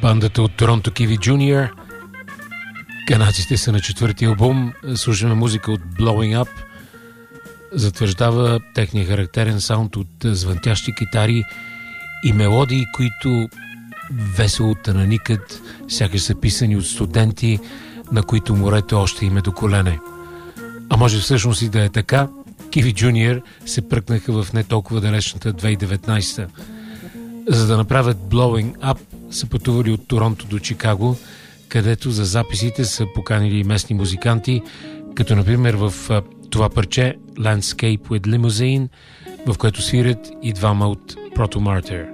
Бандата от Торонто Kiwi Junior. Канадците са на четвърти албум. Слушаме музика от Blowing Up. Затвърждава техния характерен саунд от звънтящи китари и мелодии, които весело тананикат, сякаш са писани от студенти, на които морето още им е до колене. А може всъщност и да е така. Kiwi Junior се пръкнаха в не толкова далечната 2019. За да направят Blowing Up, са пътували от Торонто до Чикаго, където за записите са поканили местни музиканти, като например в това парче Landscape with Limousine, в което свирят и двама от Proto Martyr.